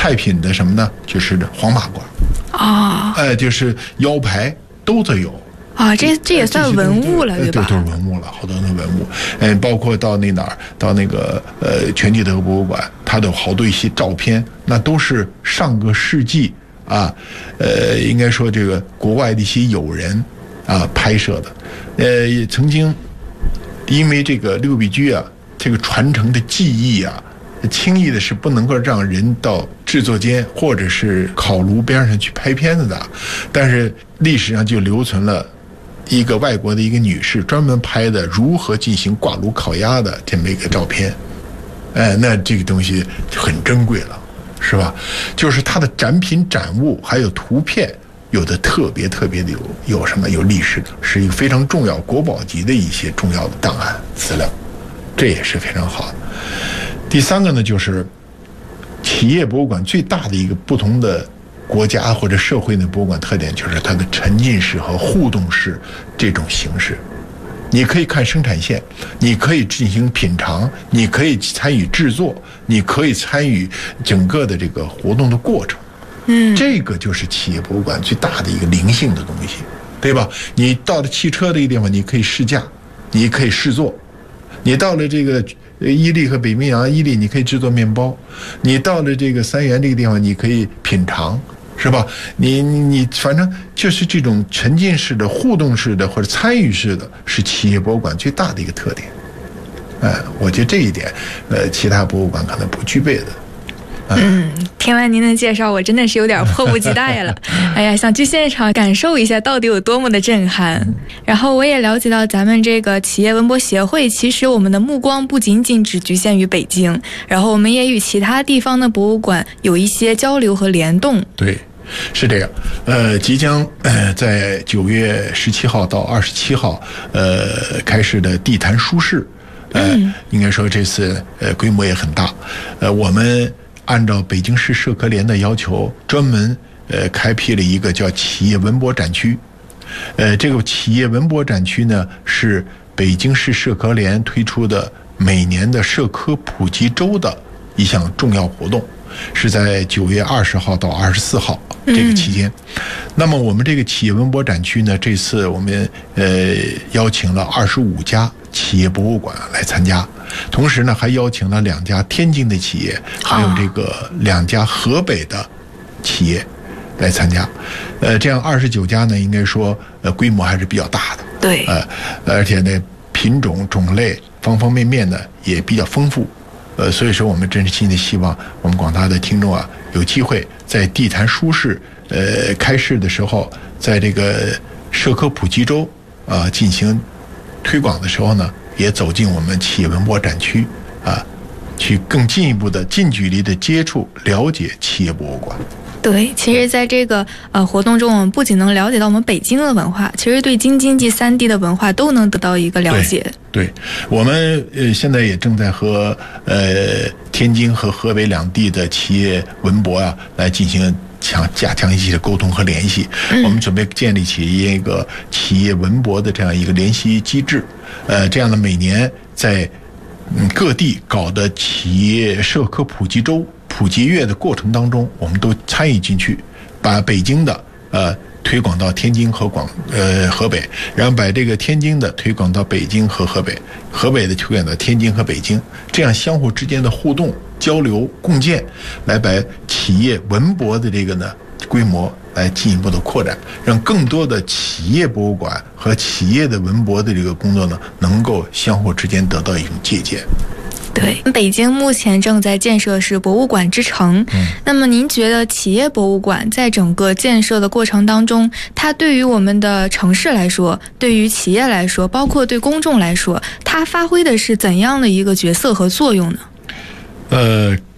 菜品的什么呢？就是黄马褂就是腰牌都得有这也算文物了，对吧？ 对，都是文物了，好多的文物。包括到那哪儿，到那个全聚德博物馆，它的好多一些照片，那都是上个世纪应该说这个国外的一些友人拍摄的。也曾经因为这个六必居这个传承的技艺轻易的是不能够让人到制作间或者是烤炉边上去拍片子的，但是历史上就留存了一个外国的一个女士专门拍的如何进行挂炉烤鸭的这么一个照片。那这个东西就很珍贵了，是吧？就是它的展品展物还有图片有的特别的有什么有历史的，是一个非常重要国宝级的一些重要的档案资料，这也是非常好的。第三个呢，就是企业博物馆最大的一个不同的国家或者社会的博物馆特点，就是它的沉浸式和互动式这种形式。你可以看生产线，你可以进行品尝，你可以参与制作，你可以参与整个的这个活动的过程。这个就是企业博物馆最大的一个灵性的东西，对吧？你到了汽车这个地方，你可以试驾，你可以试坐；你到了这个伊利和北冰洋伊利，你可以制作面包；你到了这个三元这个地方，你可以品尝，是吧？你反正就是这种沉浸式的、互动式的或者参与式的，是企业博物馆最大的一个特点。我觉得这一点，其他博物馆可能不具备的。 听完您的介绍，我真的是有点迫不及待了。哎呀，想去现场感受一下到底有多么的震撼。然后我也了解到咱们这个企业文博协会，其实我们的目光不仅仅只局限于北京，然后我们也与其他地方的博物馆有一些交流和联动。 对，是这样。即将在9月17号到27号开始的地坛书市，应该说这次规模也很大。我们按照北京市社科联的要求，专门开辟了一个叫企业文博展区。这个企业文博展区呢，是北京市社科联推出的每年的社科普及周的一项重要活动，是在9月20号到24号这个期间。那么我们这个企业文博展区呢，这次我们邀请了25家企业博物馆来参加，同时呢还邀请了2家天津的企业，还有这个2家河北的企业来参加。这样29家呢，应该说规模还是比较大的。 对， 而且呢品种种类方方面面呢也比较丰富。所以说我们真心的希望我们广大的听众有机会在地坛书市开市的时候，在这个社科普及周进行推广的时候呢，也走进我们企业文博展区去更进一步的近距离的接触了解企业博物馆。 对，其实在这个活动中，我们不仅能了解到我们北京的文化，其实对京津冀3地的文化都能得到一个了解。 对，我们现在也正在和天津和河北2地的企业文博来进行加强一些沟通和联系。我们准备建立起一个企业文博的这样一个联系机制。这样的每年在各地搞的企业社科普及周、普及月的过程当中，我们都参与进去，把北京的推广到天津和河北，然后把这个天津的推广到北京和河北，河北的推广到天津和北京，这样相互之间的互动、交流、共建，来把企业文博的这个呢规模来进一步的扩展，让更多的企业博物馆和企业的文博的这个工作呢，能够相互之间得到一种借鉴。 对，北京目前正在建设是博物馆之城。那么您觉得企业博物馆在整个建设的过程当中，它对于我们的城市来说，对于企业来说，包括对公众来说，它发挥的是怎样的一个角色和作用呢？